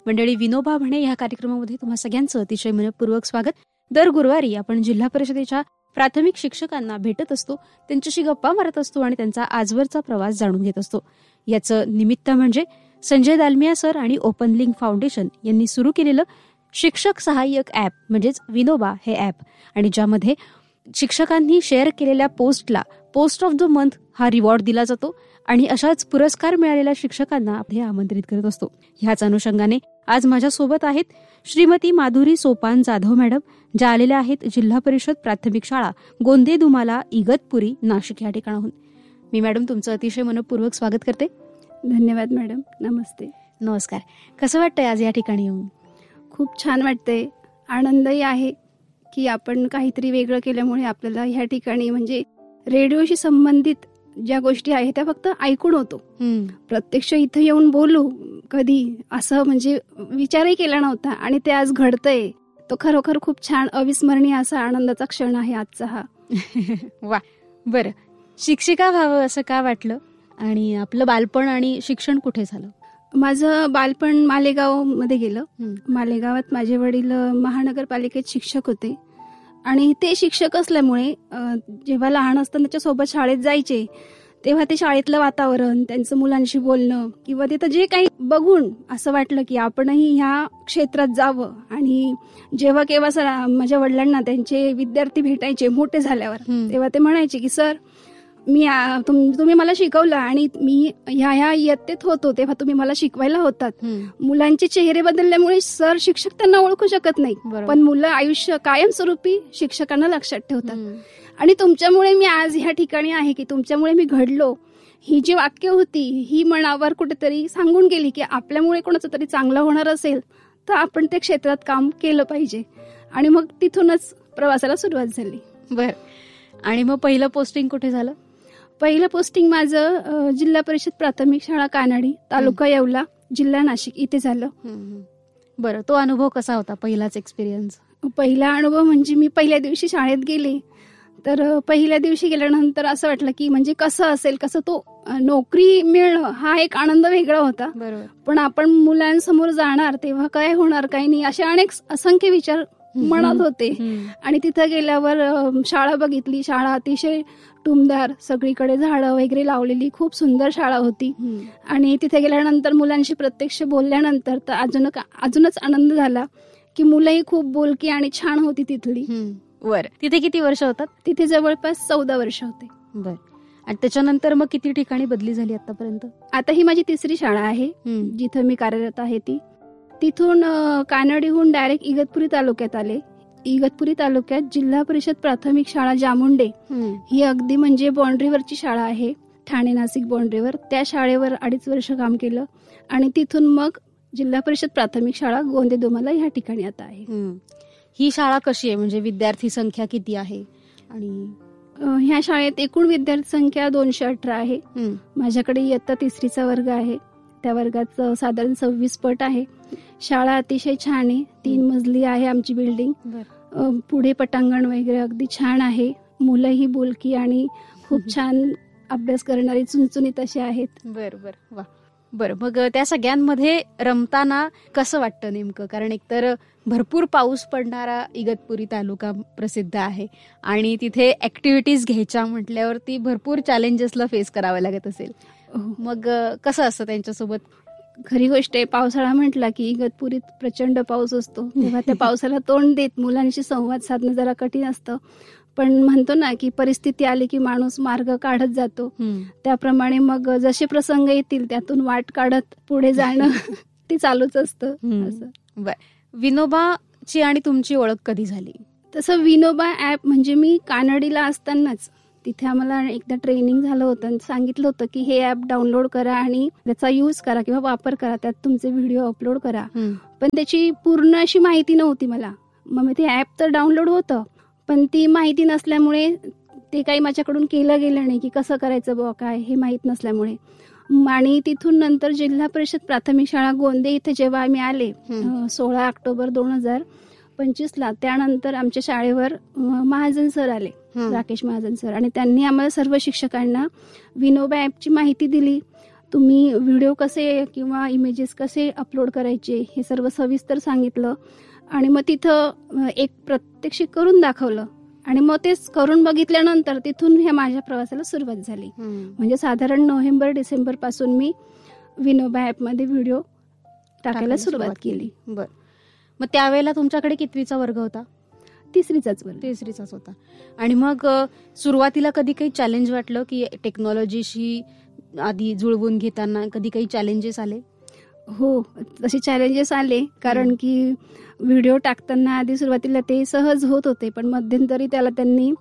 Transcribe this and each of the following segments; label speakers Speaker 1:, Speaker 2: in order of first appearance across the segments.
Speaker 1: मंडळी, विनोबा म्हणे ह्या कार्यक्रमामध्ये तुम्हा सगळ्यांचं अतिशय मनपूर्वक स्वागत. दर गुरुवारी आपण जिल्हा परिषदेच्या प्राथमिक शिक्षकांना भेटत असतो, त्यांच्याशी गप्पा मारत असतो आणि त्यांचा आजवरचा प्रवास जाणून घेत असतो. याचं निमित्त म्हणजे संजय दालमिया सर आणि ओपन लिंक फाउंडेशन यांनी सुरू केलेलं शिक्षक सहाय्यक ॲप म्हणजेच विनोबा हे ॲप, आणि ज्यामध्ये शिक्षकांनी शेअर केलेल्या पोस्टला पोस्ट ऑफ द मंथ हा रिवॉर्ड दिला जातो आणि अशाच पुरस्कार मिळालेल्या शिक्षकांना आपण आमंत्रित करत असतो. ह्याच अनुषंगाने आज माझ्यासोबत आहेत श्रीमती माधुरी सोपान जाधव मॅडम, ज्या आलेल्या आहेत जिल्हा परिषद प्राथमिक शाळा गोंदे दुमाला इगतपुरी नाशिक या ठिकाणाहून. मी मॅडम तुमचं अतिशय मनपूर्वक स्वागत करते.
Speaker 2: धन्यवाद मॅडम. नमस्ते.
Speaker 1: नमस्कार. कसं वाटतंय आज या ठिकाणी येऊन?
Speaker 2: खूप छान वाटतंय. आनंदही आहे की आपण काहीतरी वेगळं केल्यामुळे आपल्याला ह्या ठिकाणी म्हणजे रेडिओशी संबंधित ज्या गोष्टी आहेत त्या फक्त ऐकून होतो, प्रत्यक्ष इथं येऊन बोलू कधी असं म्हणजे विचारही केला नव्हता आणि ते आज घडतंय. तो खरोखर खूप छान अविस्मरणीय असा आनंदाचा क्षण आहे आजचा हा.
Speaker 1: वा. बरं, शिक्षिका व्हावं असं का वाटलं आणि आपलं बालपण आणि शिक्षण कुठे झालं?
Speaker 2: माझं बालपण मालेगाव मध्ये गेलं. मालेगावात माझे वडील महानगरपालिकेत शिक्षक होते आणि ते शिक्षक असल्यामुळे जेव्हा लहान असताना त्याच्यासोबत शाळेत जायचे तेव्हा ते शाळेतलं वातावरण, त्यांचं मुलांशी बोलणं किंवा तिथं जे काही बघून असं वाटलं की आपणही ह्या क्षेत्रात जावं. आणि जेव्हा केव्हा माझ्या वडिलांना त्यांचे विद्यार्थी भेटायचे मोठे झाल्यावर, तेव्हा ते म्हणायचे की सर मी तुम्ही मला शिकवलं आणि मी ह्या इयत्तेत होतो तेव्हा तुम्ही मला शिकवायला होतात. मुलांचे चेहरे बदलल्यामुळे सर शिक्षक त्यांना ओळखू शकत नाही, पण मुलं आयुष्य कायमस्वरूपी शिक्षकांना लक्षात ठेवतात. आणि तुमच्यामुळे मी आज ह्या ठिकाणी आहे की तुमच्यामुळे मी घडलो. ही जी वाक्य होती ही मनावर कुठेतरी सांगून गेली की आपल्यामुळे कोणाचं तरी चांगलं होणार असेल तर आपण त्या क्षेत्रात काम केलं पाहिजे. आणि मग तिथूनच प्रवासाला सुरुवात झाली.
Speaker 1: बर. आणि मग पहिलं पोस्टिंग कुठे झालं?
Speaker 2: पहिलं पोस्टिंग माझं जिल्हा परिषद प्राथमिक शाळा कानडी, तालुका येवला, जिल्हा नाशिक इथे झालं.
Speaker 1: बरं, तो अनुभव कसा होता, पहिलाच एक्सपिरियन्स?
Speaker 2: पहिला अनुभव म्हणजे मी पहिल्या दिवशी शाळेत गेले तर पहिल्या दिवशी गेल्यानंतर असं वाटलं की म्हणजे कसं असेल, कसं तो नोकरी मिळणं हा एक आनंद वेगळा होता.
Speaker 1: बरोबर.
Speaker 2: पण आपण मुलांसमोर जाणार तेव्हा काय होणार काय नाही असे अनेक असंख्य विचार मनात होते. आणि तिथं गेल्यावर शाळा बघितली. शाळा अतिशय टुमदार, सगळीकडे झाडं वगैरे लावलेली खूप सुंदर शाळा होती. आणि तिथे गेल्यानंतर मुलांशी प्रत्यक्ष बोलल्यानंतर तर अजूनच आनंद झाला की मुलंही खूप बोलकी आणि छान होती तिथली.
Speaker 1: बर. तिथे किती वर्ष होतात?
Speaker 2: तिथे जवळपास 14 वर्ष होते.
Speaker 1: बर. आणि त्याच्यानंतर मग किती ठिकाणी बदली झाली आतापर्यंत?
Speaker 2: आता ही माझी तिसरी शाळा आहे जिथं मी कार्यरत आहे. तिथून कानडीहून डायरेक्ट इगतपुरी तालुक्यात आले. इगतपुरी तालुक्यात जिल्हा परिषद प्राथमिक शाळा जामुंडे ही अगदी म्हणजे बाँड्रीवरची शाळा आहे, ठाणे नाशिक बाँड्रीवर. त्या शाळेवर 2.5 वर्ष काम केलं आणि तिथून मग जिल्हा परिषद प्राथमिक शाळा गोंदे दुमाला ह्या ठिकाणी आता आहे.
Speaker 1: ही शाळा कशी आहे, म्हणजे विद्यार्थी संख्या किती आहे? आणि
Speaker 2: ह्या शाळेत एकूण विद्यार्थी संख्या 218 आहे. माझ्याकडे इयत्ता 3रीचा वर्ग आहे. त्या वर्गात साधारण 26 पट आहे. शाळा अतिशय छान आहे. 3 मजली आहे आमची बिल्डिंग. पुढे पटांगण वगैरे अगदी छान आहे. मुलंही बोलकी आणि खूप छान अभ्यास करणारी चुणचुणीत अशी आहेत.
Speaker 1: बरोबर. वा. बरं, मग त्या सगळ्यांमध्ये रमताना कसं वाटतं नेमकं? कारण एकतर भरपूर पाऊस पडणारा इगतपुरी तालुका प्रसिद्ध आहे आणि तिथे ऍक्टिव्हिटीज घ्यायच्या म्हटल्यावरती भरपूर चॅलेंजेसला फेस करावं लागत असेल. मग कसं असतं त्यांच्यासोबत?
Speaker 2: खरी गोष्ट आहे, पावसाळा म्हटला की इगतपुरीत प्रचंड पाऊस असतो. तेव्हा त्या पावसाला तोंड देत मुलांशी संवाद साधणं जरा कठीण असतं. पण म्हणतो ना की परिस्थिती आली की माणूस मार्ग काढत जातो. त्याप्रमाणे मग जसे प्रसंग येतील त्यातून वाट काढत पुढे जाणं ते चालूच असतं. असं.
Speaker 1: विनोबाची आणि तुमची ओळख कधी झाली?
Speaker 2: तसं विनोबा ऍप म्हणजे मी कानडीला असतानाच तिथे आम्हाला एकदा ट्रेनिंग झालं होतं. सांगितलं होतं की हे ऍप डाउनलोड करा आणि त्याचा यूज करा किंवा वापर करा, त्यात तुमचे व्हिडिओ अपलोड करा. पण त्याची पूर्ण अशी माहिती नव्हती मला. मग मी ते ऍप तर डाउनलोड होतं पण ती माहिती नसल्यामुळे ते काही माझ्याकडून केलं गेलं नाही की कसं करायचं बुवा काय हे माहीत नसल्यामुळे. आणि तिथून नंतर जिल्हा परिषद प्राथमिक शाळा गोंदे इथे जेव्हा आम्ही आले 16 ऑक्टोबर 2025ला, त्यानंतर आमच्या शाळेवर महाजन सर आले, राकेश महाजन सर, आणि त्यांनी आम्हाला सर्व शिक्षकांना विनोबा ॲपची माहिती दिली. तुम्ही व्हिडिओ कसे किंवा इमेजेस कसे अपलोड करायचे हे सर्व सविस्तर सांगितलं. आणि मग तिथं एक प्रत्यक्ष करून दाखवलं आणि मग तेच करून बघितल्यानंतर तिथून ह्या माझ्या प्रवासाला सुरुवात झाली. म्हणजे साधारण नोव्हेंबर-डिसेंबर पासून मी विनोबा ॲपमध्ये व्हिडिओ टाकायला सुरुवात केली.
Speaker 1: बरं, मग त्यावेळेला तुमच्याकडे कितवीचा वर्ग होता?
Speaker 2: तिसरीचाच वर्ग.
Speaker 1: तिसरीचाच होता. आणि मग सुरुवातीला कधी काही चॅलेंज वाटलं की टेक्नॉलॉजीशी आधी जुळवून घेताना कधी काही चॅलेंजेस आले?
Speaker 2: हो, तसे चॅलेंजेस आले. कारण की व्हिडिओ टाकताना आधी सुरुवातीला ते सहज होत होते, पण मध्यंतरी त्याला त्यांनी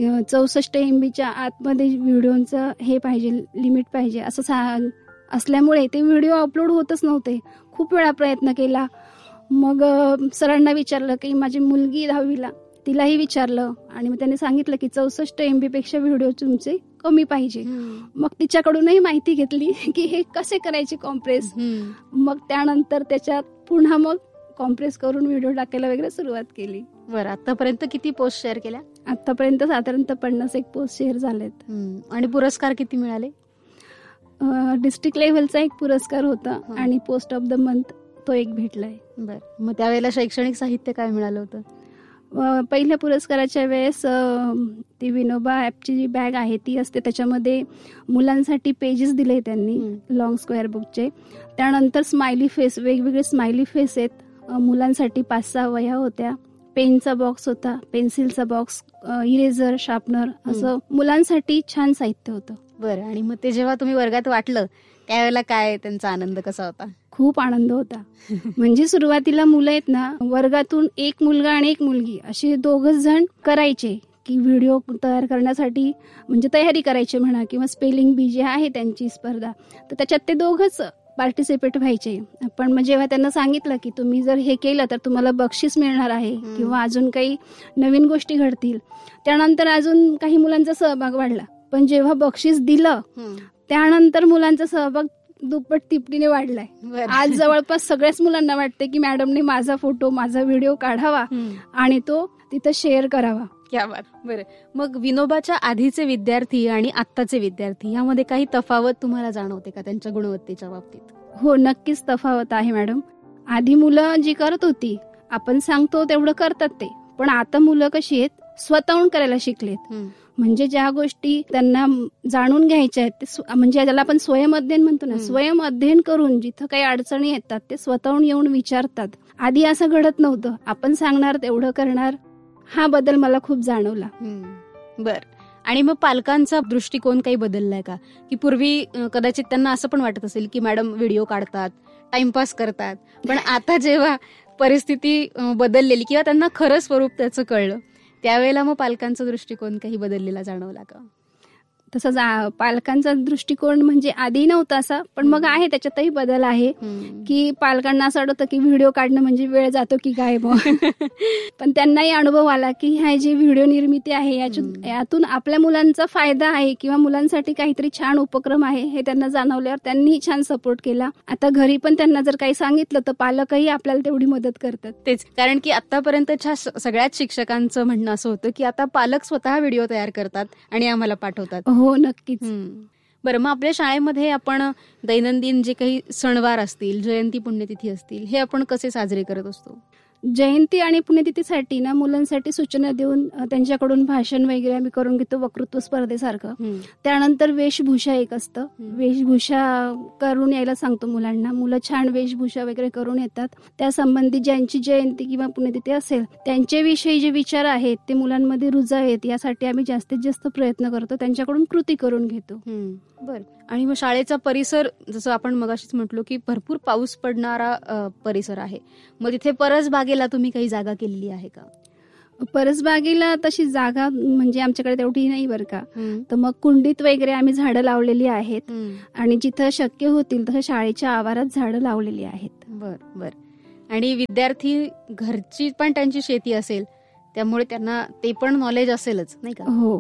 Speaker 2: 64 MBच्या आतमध्ये व्हिडिओचं हे पाहिजे, लिमिट पाहिजे असं असल्यामुळे ते व्हिडिओ अपलोड होतच नव्हते. खूप वेळा प्रयत्न केला. मग सरांना विचारलं की माझी मुलगी 10वीला, तिलाही विचारलं आणि मग त्यांनी सांगितलं की 64 MBपेक्षा व्हिडिओ तुमचे कमी पाहिजे. मग तिच्याकडूनही माहिती घेतली की हे कसे करायचे कॉम्प्रेस. मग त्यानंतर त्याच्यात पुन्हा मग कॉम्प्रेस करून व्हिडिओ टाकायला वगैरे सुरुवात केली.
Speaker 1: बरं, आतापर्यंत किती पोस्ट शेअर केल्या?
Speaker 2: आतापर्यंत साधारणतः 51 पोस्ट शेअर झालेत.
Speaker 1: आणि पुरस्कार किती मिळाले?
Speaker 2: डिस्ट्रिक्ट लेव्हलचा एक पुरस्कार होता आणि पोस्ट ऑफ द मंथ तो एक भेटलाय.
Speaker 1: बरं, मग त्यावेळेला शैक्षणिक साहित्य काय मिळालं होतं?
Speaker 2: पहिल्या पुरस्काराच्या वेळेस ती विनोबा ॲपची जी बॅग आहे ती असते, त्याच्यामध्ये मुलांसाठी पेजेस दिले त्यांनी लॉंग स्क्वेअर बुकचे. त्यानंतर स्माइली फेस, वेगवेगळे स्माइली फेस आहेत. मुलांसाठी 5-6 वह्या होत्या, पेनचा बॉक्स होता, पेन्सिलचा बॉक्स, इरेझर, शार्पनर, असं मुलांसाठी छान साहित्य होतं.
Speaker 1: बरं, आणि मग ते जेव्हा तुम्ही वर्गात वाटलं त्यावेळेला काय त्यांचा आनंद कसा होता?
Speaker 2: खूप आनंद होता. म्हणजे सुरुवातीला मुलं आहेत ना, वर्गातून एक मुलगा आणि एक मुलगी असे 2 जण करायचे की व्हिडिओ तयार करण्यासाठी, म्हणजे तयारी करायची म्हणा, किंवा स्पेलिंग बी जे आहे त्यांची स्पर्धा, तर त्याच्यात ते 2घच पार्टिसिपेट व्हायचे. पण मग जेव्हा त्यांना सांगितलं की तुम्ही जर हे केलं तर तुम्हाला बक्षीस मिळणार आहे किंवा अजून काही नवीन गोष्टी घडतील, त्यानंतर अजून काही मुलांचा सहभाग वाढला. पण जेव्हा बक्षीस दिलं त्यानंतर मुलांचा सहभाग दुप्पट तिपटीने वाढलाय. आज जवळपास सगळ्याच मुलांना वाटते की मॅडमने माझा फोटो, माझा व्हिडिओ काढावा आणि तो तिथं शेअर करावा.
Speaker 1: क्या बात. बरं, मग विनोबाच्या आधीचे विद्यार्थी आणि आत्ताचे विद्यार्थी यामध्ये काही तफावत तुम्हाला जाणवते का त्यांच्या गुणवत्तेच्या बाबतीत?
Speaker 2: हो, नक्कीच तफावत आहे मॅडम. आधी मुलं जी करत होती, आपण सांगतो तेवढं करतात ते, पण आता मुलं कशी आहेत, स्वतःहून करायला शिकलेत. म्हणजे ज्या गोष्टी त्यांना जाणून घ्यायच्या आहेत ते म्हणजे ज्याला आपण स्वयं अध्ययन म्हणतो ना, स्वयं अध्ययन करून जिथं काही अडचणी येतात ते स्वतःहून येऊन विचारतात. आधी असं घडत नव्हतं. आपण सांगणार तेवढं करणार. हा बदल मला खूप जाणवला.
Speaker 1: बर, आणि मग पालकांचा दृष्टिकोन काही बदललाय का? की पूर्वी कदाचित त्यांना असं पण वाटत असेल की मॅडम व्हिडिओ काढतात, टाइमपास करतात, पण आता जेव्हा परिस्थिती बदललेली किंवा त्यांना खरं स्वरूप त्याचं कळलं, त्यावेळेला मग पालकांचा दृष्टिकोन काही बदललेला जाणवला का?
Speaker 2: तसा पालकांचा दृष्टिकोन म्हणजे आधी नव्हता असा, पण मग आहे, त्याच्यातही बदल आहे. की पालकांना असं वाटतं की व्हिडिओ काढणं म्हणजे वेळ जातो की काय पण त्यांनाही अनुभव आला की ह्या जी व्हिडिओ निर्मिती आहे यातून आपल्या मुलांचा फायदा आहे किंवा मुलांसाठी काहीतरी छान उपक्रम आहे हे त्यांना जाणवल्यावर त्यांनी छान सपोर्ट केला. आता घरी पण त्यांना जर काही सांगितलं तर पालकही आपल्याला तेवढी मदत करतात.
Speaker 1: तेच, कारण की आतापर्यंतच्या सगळ्याच शिक्षकांचं म्हणणं असं होतं की आता पालक स्वतः व्हिडिओ तयार करतात आणि आम्हाला पाठवतात.
Speaker 2: हो, नक्कीच.
Speaker 1: बरं, मग आपल्या शाळेमध्ये आपण दैनंदिन जे काही सणवार असतील, जयंती पुण्यतिथी असतील, हे आपण कसे साजरे करत असतो?
Speaker 2: जयंती आणि पुण्यतिथीसाठी ना मुलांसाठी सूचना देऊन त्यांच्याकडून भाषण वगैरे आम्ही करून घेतो, वक्तृत्व स्पर्धेसारखं. त्यानंतर वेशभूषा एक असतं, वेशभूषा करून यायला सांगतो मुलांना. मुलं छान वेशभूषा वगैरे करून येतात. त्या संबंधी ज्यांची जयंती किंवा पुण्यतिथी असेल त्यांच्याविषयी जे विचार आहेत ते मुलांमध्ये रुजावेत यासाठी आम्ही जास्तीत जास्त प्रयत्न करतो, त्यांच्याकडून कृती करून घेतो.
Speaker 1: बरं, आणि मग शाळेचा परिसर, जसं आपण मगाशीच म्हटलो की भरपूर पाऊस पडणारा परिसर आहे, मग तिथे परसबागेला तुम्ही काही जागा केलेली आहे का?
Speaker 2: परसबागेला तशी जागा म्हणजे आमच्याकडे तेवढी नाही बरं का. तर मग कुंडीत वगैरे आम्ही झाडं लावलेली आहेत आणि जिथं शक्य होतील तसं शाळेच्या आवारात झाडं लावलेली आहेत.
Speaker 1: बर, आणि विद्यार्थी घरची पण त्यांची शेती असेल त्यामुळे त्यांना ते पण नॉलेज असेलच, नाही का?
Speaker 2: हो.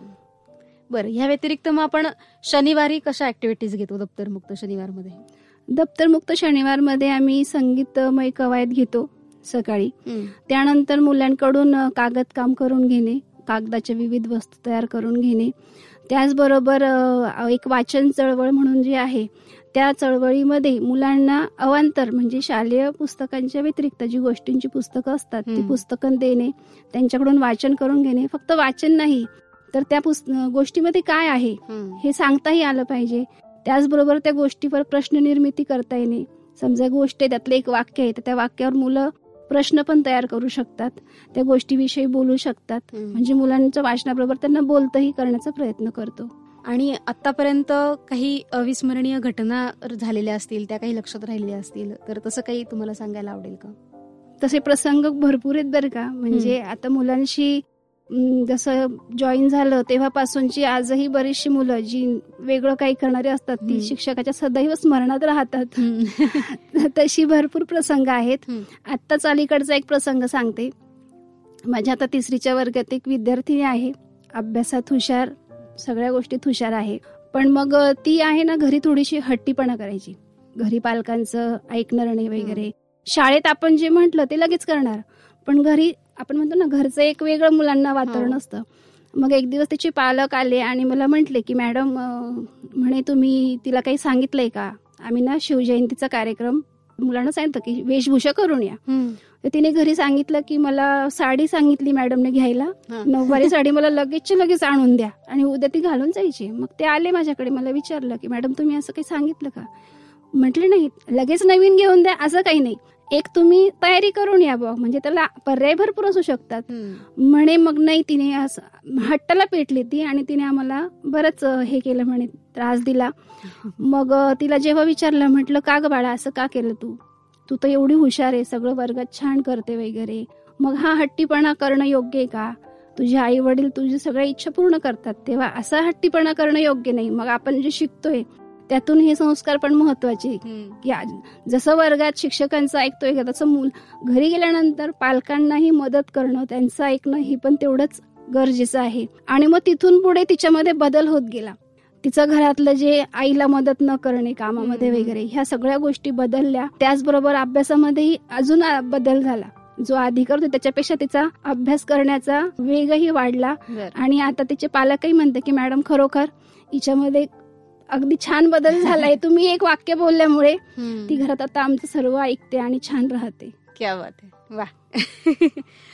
Speaker 1: बरं, ह्या व्यतिरिक्त मग आपण शनिवारी कशा ऍक्टिव्हिटीज घेतो दप्तरमुक्त शनिवारमध्ये?
Speaker 2: दप्तरमुक्त शनिवारमध्ये आम्ही संगीतमय कवायत घेतो सकाळी. त्यानंतर मुलांकडून कागद काम करून घेणे, कागदाच्या विविध वस्तू तयार करून घेणे. त्याचबरोबर एक वाचन चळवळ म्हणून जी आहे त्या चळवळीमध्ये मुलांना अवांतर म्हणजे शालेय पुस्तकांच्या व्यतिरिक्त जी गोष्टींची पुस्तकं असतात ती पुस्तकं देणे, त्यांच्याकडून वाचन करून घेणे. फक्त वाचन नाही तर त्या गोष्टीमध्ये काय आहे हे सांगताही आलं पाहिजे. त्याचबरोबर त्या गोष्टीवर प्रश्न निर्मिती करता येणे. समजा गोष्ट आहे, त्यातलं एक वाक्य आहे, तर त्या वाक्यावर मुलं प्रश्न पण तयार करू शकतात, त्या गोष्टीविषयी बोलू शकतात. म्हणजे मुलांच्या वाचनाबरोबर त्यांना बोलतही करण्याचा प्रयत्न करतो.
Speaker 1: आणि आतापर्यंत काही अविस्मरणीय घटना झालेल्या असतील, त्या काही लक्षात राहिलेल्या असतील, तर तसं काही तुम्हाला सांगायला आवडेल का?
Speaker 2: तसे प्रसंग भरपूर आहेत बरं का. म्हणजे आता मुलांशी जसं जॉईन झालं तेव्हापासूनची आजही बरीचशी मुलं जी वेगळं काही करणारी असतात ती शिक्षकाच्या सदैव स्मरणात राहतात. तशी भरपूर प्रसंग आहेत. आत्ताच अलीकडचा एक प्रसंग सांगते. माझ्या आता 3रीच्या वर्गात एक विद्यार्थिनी आहे, अभ्यासात हुशार, सगळ्या गोष्टीत हुशार आहे. पण मग ती आहे ना, घरी थोडीशी हट्टीपणा करायची. घरी पालकांचं ऐकणार नाही वगैरे. शाळेत आपण जे म्हटलं ते लगेच करणार, पण घरी आपण म्हणतो ना, घरचं एक वेगळं मुलांना वातावरण असतं. मग एक दिवस तिचे पालक आले आणि मला म्हटले की मॅडम, म्हणे तुम्ही तिला काही सांगितलंय का? आम्ही ना शिवजयंतीचा कार्यक्रम मुलांना सांगितलं की वेशभूषा करून या. तर तिने घरी सांगितलं की मला साडी सांगितली मॅडमने घ्यायला, 9वारी साडी मला लगेच आणून द्या आणि उद्या ती घालून जायची. मग ते आले माझ्याकडे, मला विचारलं की मॅडम तुम्ही असं काही सांगितलं का? म्हटलं नाही, लगेच नवीन घेऊन द्या असं काही नाही, एक तुम्ही तयारी करून या बघ, म्हणजे त्याला पर्याय भरपूर असू शकतात. म्हणे मग नाही, तिने असं हट्टाला पेटली ती आणि तिने आम्हाला बरंच हे केलं, म्हणे त्रास दिला. मग तिला जेव्हा विचारलं, म्हटलं का ग बाळा असं का केलं तू तर एवढी हुशार आहे, सगळं वर्गात छान करते वगैरे, मग हा हट्टीपणा करणं योग्य आहे का? तुझे आई वडील तुझी सगळ्या इच्छा पूर्ण करतात, तेव्हा असा हट्टीपणा करणं योग्य नाही. मग आपण जे शिकतोय त्यातून हे संस्कार पण महत्वाचे, की जसं वर्गात शिक्षकांचं ऐकतोय तसं मूल घरी गेल्यानंतर पालकांनाही मदत करणं, त्यांचं ऐकणं हे पण तेवढंच गरजेचं आहे. आणि मग तिथून पुढे तिच्यामध्ये बदल होत गेला. तिचं घरातलं जे आईला मदत न करणे कामामध्ये वगैरे, ह्या सगळ्या गोष्टी बदलल्या. त्याचबरोबर अभ्यासामध्येही अजून बदल झाला. जो आधी करतो त्याच्यापेक्षा तिचा अभ्यास करण्याचा वेगही वाढला. आणि आता तिचे पालकही म्हणते की मॅडम खरोखर हिच्यामध्ये अगदी छान बदल झालाय, तुम्ही एक वाक्य बोलल्यामुळे ती घरात आता आमचं सर्व ऐकते आणि छान राहते.
Speaker 1: क्या बात आहे, वा.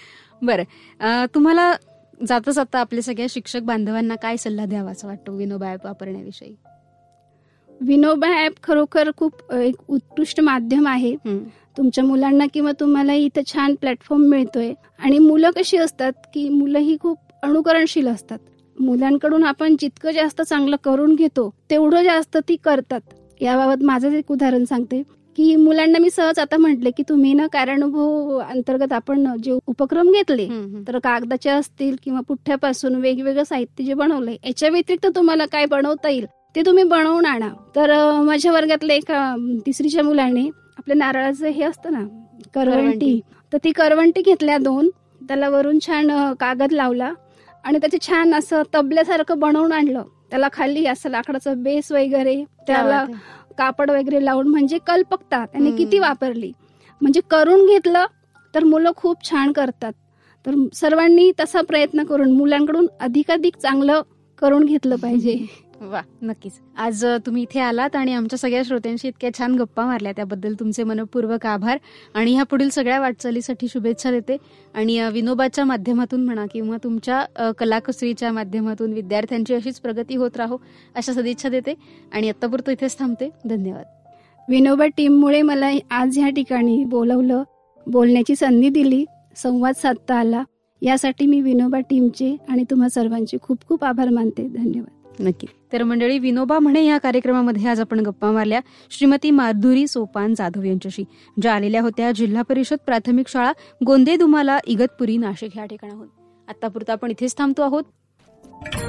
Speaker 1: बरं, तुम्हाला जाता जाता आपल्या सगळ्या शिक्षक बांधवांना काय सल्ला द्यावा असं वाटतो विनोबा ॲप वापरण्याविषयी?
Speaker 2: विनोबा ॲप खरोखर खूप एक उत्कृष्ट माध्यम आहे. तुमच्या मुलांना किंवा तुम्हाला इथं छान प्लॅटफॉर्म मिळतोय. आणि मुलं कशी असतात की मुलं ही खूप अनुकरणशील असतात. मुलांकडून आपण जितकं जास्त चांगलं करून घेतो तेवढं जास्त ती करतात. याबाबत माझंच एक उदाहरण सांगते की मुलांना मी सहज आता म्हटले की तुम्ही ना कार्यानुभव अंतर्गत आपण जे उपक्रम घेतले, तर कागदाचे असतील किंवा पुठ्ठ्यापासून वेगवेगळं साहित्य जे बनवलंय, याच्या व्यतिरिक्त तुम्हाला काय बनवता येईल ते तुम्ही बनवून आणा. तर माझ्या वर्गातल्या एका 3रीच्या मुलाने आपल्या नारळाचं हे असतं ना करवंटी, तर ती करवंटी घेतल्या 2, त्याला वरून छान कागद लावला आणि त्याचे छान असं तबल्यासारखं बनवून आणलं. त्याला खाली असं लाकडाचं बेस वगैरे, त्याला कापड वगैरे लावून, म्हणजे कल्पकता त्याने किती वापरली. म्हणजे करून घेतलं तर मुलं खूप छान करतात. तर सर्वांनी तसा प्रयत्न करून मुलांकडून अधिकाधिक चांगलं करून घेतलं पाहिजे.
Speaker 1: वा, नक्कीच. आज तुम्ही इथे आलात आणि आमच्या सगळ्या श्रोत्यांशी इतक्या छान गप्पा मारल्या, त्याबद्दल तुमचे मनपूर्वक आभार. आणि ह्या पुढील सगळ्या वाटचालीसाठी शुभेच्छा देते. आणि विनोबाच्या माध्यमातून म्हणा किंवा तुमच्या कलाकुसरीच्या माध्यमातून विद्यार्थ्यांची अशीच प्रगती होत राहो अशा सदिच्छा देते. आणि आत्तापुरतं इथेच थांबते. धन्यवाद.
Speaker 2: विनोबा टीममुळे मला आज ह्या ठिकाणी बोलवलं, बोलण्याची संधी दिली, संवाद साधता आला, यासाठी मी विनोबा टीमचे आणि तुम्हा सर्वांचे खूप खूप आभार मानते. धन्यवाद.
Speaker 1: नक्की. तर मंडळी, विनोबा म्हणे या कार्यक्रमामध्ये आज आपण गप्पा मारल्या श्रीमती माधुरी सोपान जाधव यांच्याशी, ज्या आलेल्या होत्या जिल्हा परिषद प्राथमिक शाळा गोंदे दुमाला इगतपुरी नाशिक ह्या ठिकाणाहून. आत्तापुरता आपण इथेच थांबतो आहोत.